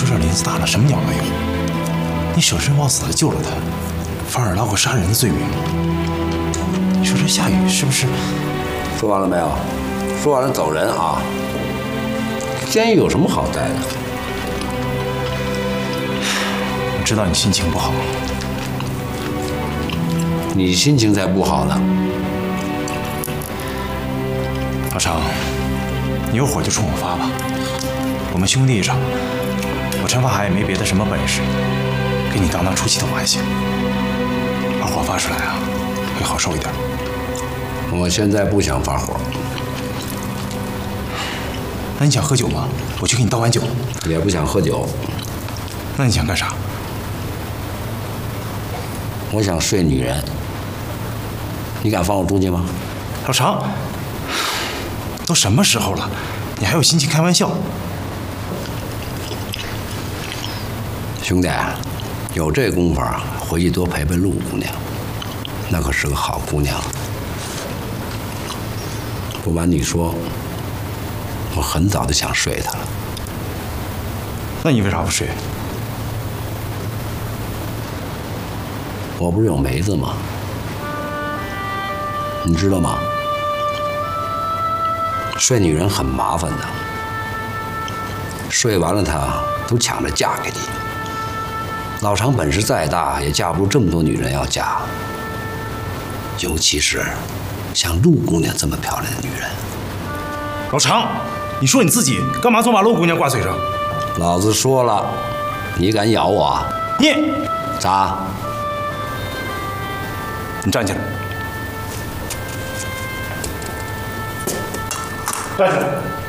说这林子大了，什么鸟没有？你舍身忘死的救了他，反而捞个杀人的罪名。你说这夏雨是不是？ 说完了没有？说完了走人啊！监狱有什么好待的？ 我知道你心情不好， 你心情才不好呢。 老常，你有火就冲我发吧，我们兄弟一场。我陈法海也没别的什么本事，给你当出气筒还行。把火发出来啊，会好受一点。 我现在不想发火。 那你想喝酒吗？我去给你倒碗酒。 也不想喝酒。 那你想干啥？ 我想睡女人。你敢放我出去吗？ 老常，都什么时候了，你还有心情开玩笑？ 兄弟，有这功夫啊，回去多陪陪陆姑娘，那可是个好姑娘。不瞒你说，我很早就想睡她了。 那你为啥不睡？ 我不是有梅子吗？你知道吗？睡女人很麻烦的，睡完了她都抢着嫁给你。老常本事再大，也架不住这么多女人要嫁，尤其是像陆姑娘这么漂亮的女人。 老常，你说你自己干嘛总把陆姑娘挂嘴上？ 老子说了，你敢咬我啊？ 你咋？ 你站起来！站起来！